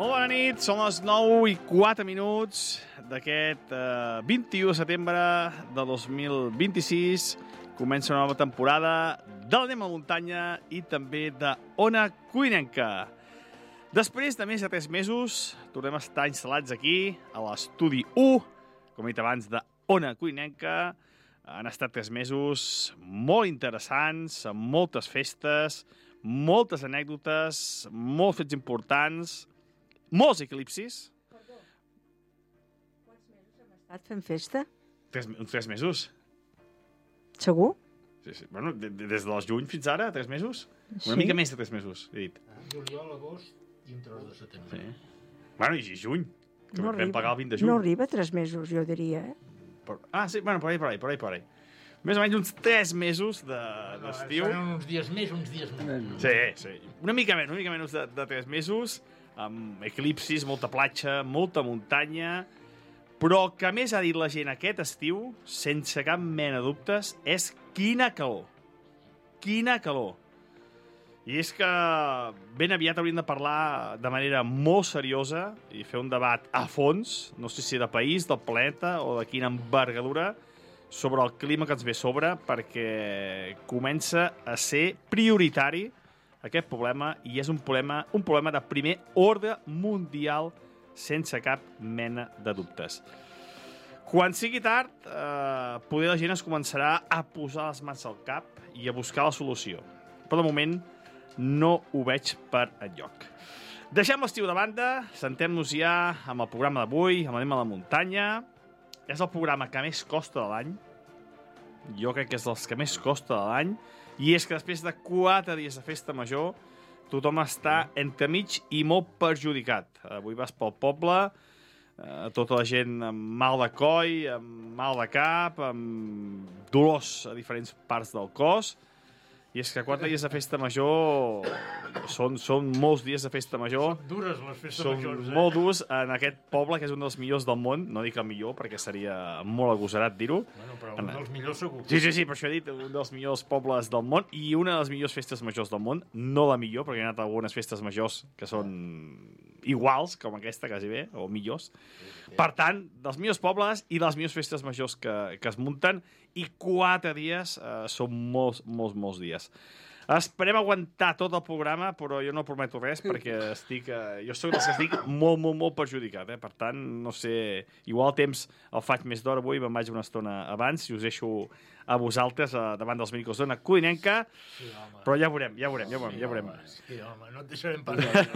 Molt bona nit, són les 9:04 d'aquest 21 de setembre de 2026. Comença una nova temporada d'Anem a Muntanya i també d'Ona Cuinenca. Després de més de 3 mesos, tornem a estar instal·lats aquí, a l'estudi 1, com he dit abans, d'Ona Cuinenca. Han estat 3 mesos molt interessants, amb moltes festes, moltes anècdotes, molts fets importants, molts eclipsis. Perdó, quants mesos hem estat fent festa? 3 mesos? Segur? Sí. Bueno, des del juny fins ara, 3 mesos? Sí. Una mica més de 3 mesos, he dit. Juliol, agost i un tros de setembre. Sí. Bueno, i juny, que No vam arriba. pagar el 20 de juny. No arriba a 3 mesos, jo diria, eh? Sí, bueno, per ahí. Més o menys uns 3 mesos d'estiu. Seran uns dies més, uns dies menys. Sí. Una mica menys de 3 mesos, amb eclipsis, molta platja, molta muntanya, però que més ha dit la gent aquest estiu, sense cap mena de dubtes, és quina calor. Quina calor. I és que ben aviat hauríem de parlar de manera molt seriosa i fer un debat a fons, no sé si de país, del planeta o de quina envergadura, sobre el clima que ens ve a sobre, perquè comença a ser prioritari aquest problema, i és un problema de primer ordre mundial, sense cap mena de dubtes. Quan sigui tard, poder la gent es començarà a posar les mans al cap i a buscar la solució. Però de moment no ho veig per enlloc. Deixem l'estiu de banda, sentem-nos ja amb el programa d'avui, amb Anem a la Muntanya. És el programa que més costa de l'any. Jo crec que és dels que més costa de l'any. I és que després de 4 dies de festa major, tothom està entremig i molt perjudicat. Avui vas pel poble, tota la gent amb mal de coll, amb mal de cap, amb dolors a diferents parts del cos. I és que 4 dies de festa major són molts dies de festa major. Són dures les festes Són majors, molt durs en aquest poble, que és un dels millors del món. No dic el millor, perquè seria molt agosarat dir-ho. Bueno, però un dels millors segur. Sí, per això he dit, un dels millors pobles del món i una de les millors festes majors del món. No la millor, perquè he anat a algunes festes majors que són iguals, com aquesta, quasi bé, o millors. Per tant, dels millors pobles i les millors festes majors que es munten, i 4 dies són molts dies. Esperem aguantar tot el programa, però jo no prometo res, perquè jo soc dels que estic molt perjudicat. Per tant, no sé, igual el temps el faig més d'hora avui, me'n vaig una estona abans, i us deixo a vosaltres davant dels micros d'Ona Cuinenca, Sí, home. però ja veurem. Sí, home, no et deixarem parlar.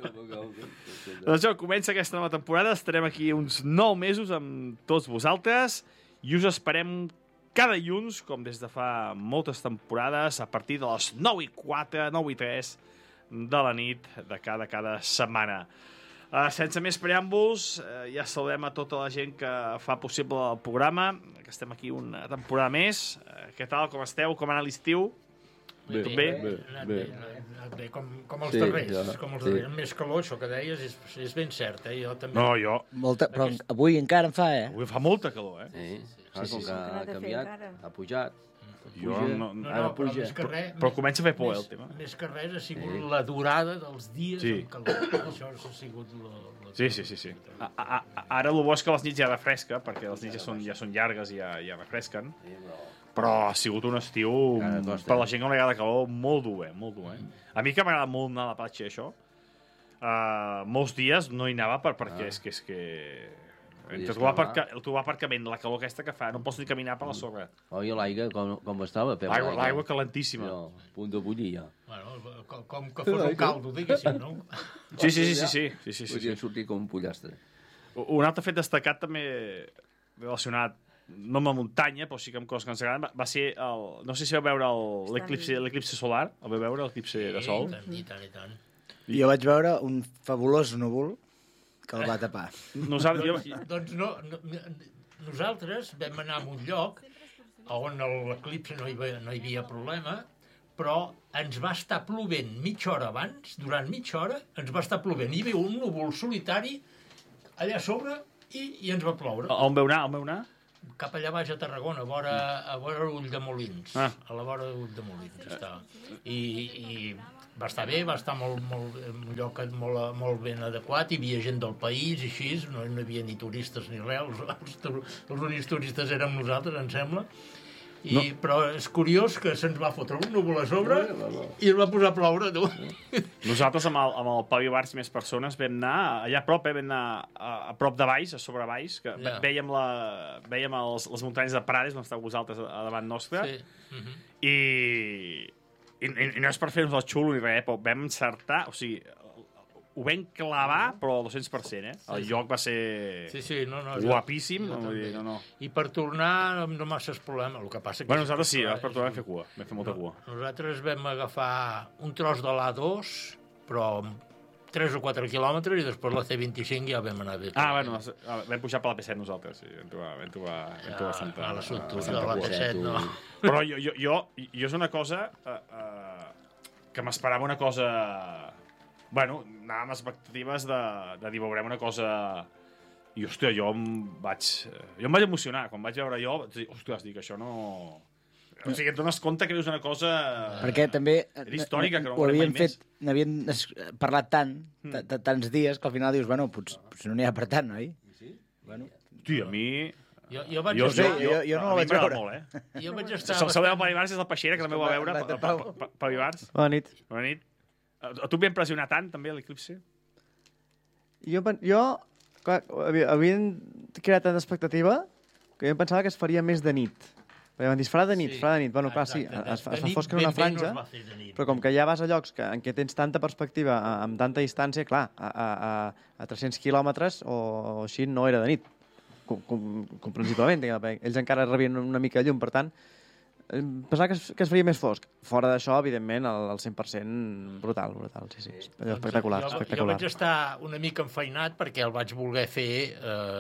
Doncs jo, comença aquesta nova temporada, estarem aquí uns 9 mesos amb tots vosaltres, i us esperem cada dilluns, com des de fa moltes temporades, a partir de les 9:04, 9:03 de la nit de cada setmana. Sense més preàmbuls, ja saludem a tota la gent que fa possible el programa, que estem aquí una temporada més. Què tal, com esteu? Com ha anat l'estiu? Tot bé? Ha anat bé, com els Sí, darrers. ja, Com els sí. darrers. Amb més calor, això que deies, és ben cert. Jo també. No, jo. Però avui encara en fa, Avui fa molta calor, Sí, sí. com que Què n'ha ha de fer canviat, encara? ha pujat. Jo Puja. no- No, Ara però puja. més que res... Però comença a fer por, el tema. Més que res ha sigut la durada dels dies Sí. amb calor. Això ha sigut la... Sí. Ara el bo és que les nits ja refresca, perquè les nits ja són llargues i ja refresquen. Sí, Però ha sigut un estiu, Encara costa. per la gent que no li agrada calor, molt dur. A mi que m'agrada molt anar a la platja, això, molts dies no hi anava perquè és que... Entre trobar aparcament, la calor aquesta que fa, no pots ni caminar per la sorra. Oh, i l'aigua com estava? Pep, L'aigua calentíssima. No, a punt de bullir, ja. Bueno, com que fos un caldo, diguéssim, no? Sí. Podia sortir com un pollastre. Un altre fet destacat també relacionat no amb la muntanya, però sí que amb coses que ens agraden, va ser no sé si vau veure l'eclipsi solar, el vau veure, l'eclipsi de sol? I tant. Jo vaig veure un fabulós núvol que el va tapar. Doncs nosaltres vam anar a un lloc on l'eclipse no hi havia problema, però ens va estar plovent mitja hora abans, durant mitja hora, ens va estar plovent. Hi havia un núvol solitari allà a sobre i ens va ploure. On vau anar? Cap allà baix a Tarragona, a vora Ull de Molins. A la vora d'Ull de Molins estava. I va estar bé, va estar un lloc molt ben adequat, hi havia gent del país i així, no hi havia ni turistes ni res, els únics turistes érem nosaltres, em sembla. Però és curiós que se'ns va fotre un núvol a sobre i es va posar a ploure, tu. Nosaltres amb el Pau i Bars i més persones vam anar allà a prop, vam anar a prop de Valls, a sobre Valls, que veiem les muntanyes de Prades, on esteu vosaltres a davant nostre, i no és per fer-nos el xulo ni res, però vam encertar, o sigui, ho vam clavar, però al 200%, eh? El lloc va ser guapíssim. No. I per tornar no masses problema. El que passa que nosaltres sí, per tornar vam fer cua. Vam fer molta cua. Nosaltres vam agafar un tros de l'A2, però 3 o 4 quilòmetres, i després la C25 ja vam anar bé. Vam pujar per la P7 nosaltres. Sí. Vam trobar Santa... A la Santa de la P7, no. Però jo és una cosa que m'esperava una cosa... Bueno, anàvem amb expectatives de dir, veurem una cosa... I, hòstia, jo em vaig emocionar. Quan vaig veure jo, vaig dir, hòstia, dic, això no... O sigui, et dones compte que veus una cosa... Perquè també... Era històrica, que no ho veurem mai més. N'havien parlat tant, tants dies, que al final dius, bueno, potser no n'hi ha per tant, oi? Sí? Bueno. Hosti, a mi... Jo no la vaig veure. Molt, eh? Jo vaig estar... Saludeu Pau Ibars, és el Peixera, que també ho va veure. Pau Ibars. Bona nit. Bona nit. A tu et va impressionar tant, també, l'eclipsi? Jo havien creat tanta expectativa que jo em pensava que es faria més de nit. Perquè van dir, es farà de nit. Bueno, clar, sí, es fa fosc en una franja, però com que ja vas a llocs en què tens tanta perspectiva, amb tanta distància, clar, a 300 quilòmetres o així no era de nit, comprensiblement. Ells encara rebien una mica de llum, per tant, pensava que es faria més fosc. Fora d'això, evidentment, el 100% brutal, sí. Espectacular. Jo vaig estar una mica enfeinat perquè el vaig voler fer...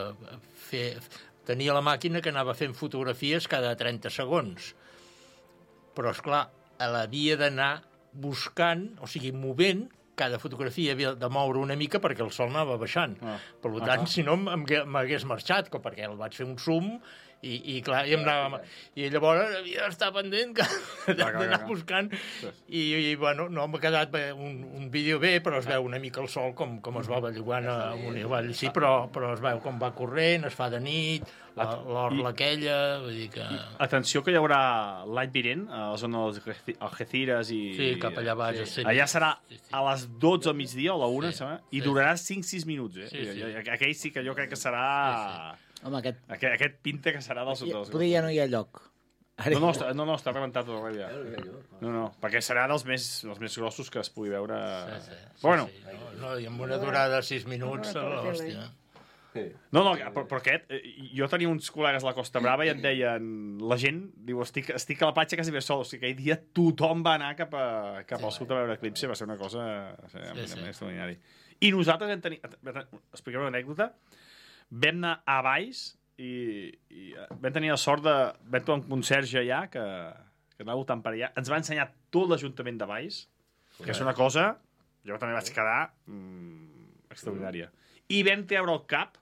Tenia la màquina que anava fent fotografies cada 30 segons. Però, esclar, l'havia d'anar buscant, o sigui, movent, cada fotografia havia de moure una mica perquè el sol anava baixant. Per tant, si no, m'hagués marxat, perquè el vaig fer un zoom i clar, i llavors havia d'estar pendent d'anar buscant i bueno, no m'ha quedat un vídeo bé, però es veu una mica el sol com es va bellugant amunt i avall, sí, però es veu com va corrent, es fa de nit, l'orla aquella, vull dir que... Atenció que hi haurà l'any vinent, a la zona dels Algeciras i... Sí, cap allà baix. Allà serà a les 12 al migdia o a la 1, i durarà 5-6 minuts, aquell sí que jo crec que serà... Home, aquest pinta que serà dels... Potser ja no hi ha lloc. No, està rebentat tot arreu ja. No, perquè serà dels més grossos que es pugui veure... Bueno. No, i amb una durada de 6 minuts, hòstia. No, però aquest... Jo tenia uns col·legues a la Costa Brava i em deien... La gent, diu, estic a la platja quasi bé sol. O sigui, aquell dia tothom va anar cap al sud a veure eclipsi. Va ser una cosa extraordinària. I nosaltres vam tenir... Expliquem una anècdota. Vam anar a Valls i vam tenir la sort de... Vam trobar un conserge allà que anava voltant per allà. Ens va ensenyar tot l'Ajuntament de Valls, que és una cosa... Jo també vaig quedar extraordinària. I vam treure el cap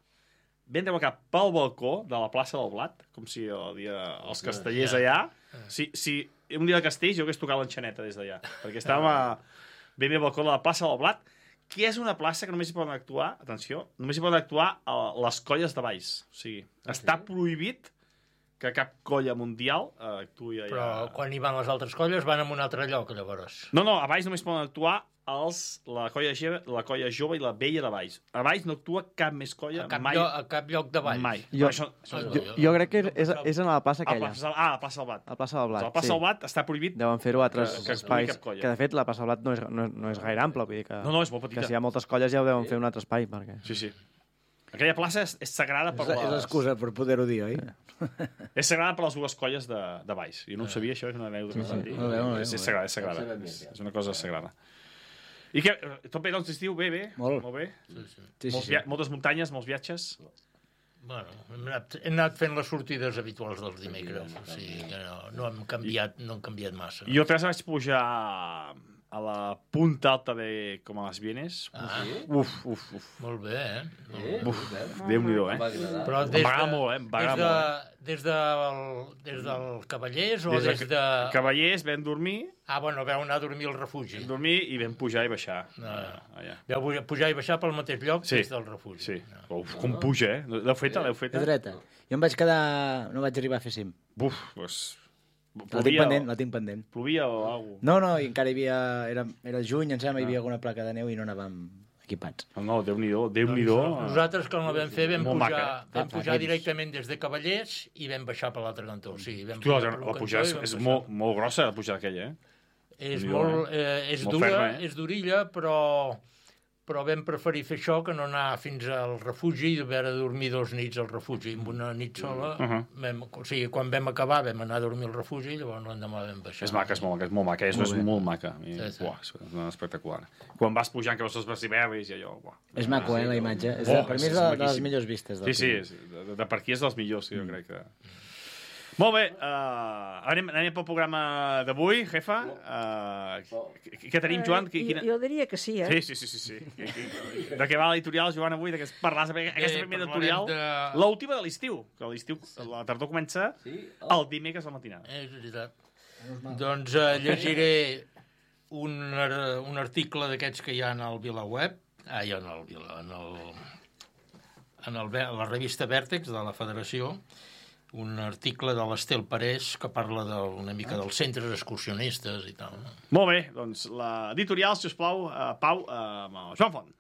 pel balcó de la plaça del Blat, com si els castellers allà... Si un dia de Castells jo hagués tocat l'enxaneta des d'allà, perquè estàvem ben bé al balcó de la plaça del Blat, que és una plaça que només hi poden actuar, atenció, només hi poden actuar a les colles de Valls. O sigui, està prohibit que cap colla mundial actuï allà. Però quan hi van les altres colles van en un altre lloc, llavors. No, a Valls només poden actuar la colla jove i la vella de Valls. A Valls no actua cap més colla mai. A cap lloc de Valls? Mai. Jo crec que és a la plaça aquella. La plaça del Blat. La plaça del Blat, la plaça del Blat està prohibit. Deuen fer-ho a altres espais. Que, de fet, la plaça del Blat no és gaire ampla. Vull dir que, no, és molt petita. Que si hi ha moltes colles ja ho deuen fer un altre espai. Perquè... Sí. Aquella plaça és sagrada per És l'excusa per poder-ho dir, oi? És sagrada per les dues colles de Valls. Jo no ho sabia, això és una anècdota que vam dir. És sagrada. És una cosa sagrada. I què? Tot bé, doncs, estiu? Bé? Molt bé. Sí. Moltes muntanyes, molts viatges. Bueno, hem anat fent les sortides habituals dels dimecres. O sigui que no hem canviat massa. Jo 3 vaig pujar a la punta alta de com a les Vienes. Uf. Molt bé, Uf, Déu-n'hi-do, Però Em va agradar molt, Des del Cavallers o des de... Cavallers, vam dormir, Vau anar a dormir al refugi. i vam pujar i baixar. Allà. Vau pujar i baixar pel mateix lloc Sí. des del refugi. Sí. Uf, com puja, L'heu feta? És dreta. Jo em vaig quedar... No vaig arribar a fer cim. Buf, doncs... La tinc pendent. Plovia o alguna cosa? No, i encara hi havia... Era juny, em sembla, hi havia alguna placa de neu i no anàvem equipats. No, Déu-n'hi-do. Nosaltres, quan la vam fer, vam Molt pujar maca. directament des de Cavallers i vam baixar per l'altre cantó. O sigui, vam Hòstia, pujar per un la cantó pujada i vam és baixar. molt grossa, la pujada aquella, És Déu-n'hi-do, molt... És Molt dura, ferma, és durilla, però vam preferir fer això que no anar fins al refugi i haver de dormir 2 nits al refugi. Amb una nit sola, o sigui, quan vam acabar vam anar a dormir al refugi i llavors l'endemà vam baixar. És maca, és molt maca. És molt maca. Sí. Uah, és espectacular. Quan vas pujant, que veus els basiberris i allò... Uah. És maco, la imatge. Per mi és de les millors vistes. Sí, de per aquí és dels millors, jo crec que... Molt bé, anem pel programa d'avui, jefa. Què tenim, Joan? Jo diria que sí, Sí. De què va l'editorial, Joan, avui? De què parlaràs aquesta primera editorial? L'última de l'estiu, que l'estiu, la tardor comença el dimecres a la matinada. És veritat. Doncs llegiré un article d'aquests que hi ha en el VilaWeb, en la revista Vèrtex de la Federació, un article de l'Estel Parés que parla una mica dels centres excursionistes i tal. Molt bé, doncs l'editorial, si us plau, Pau, amb el Joan Font.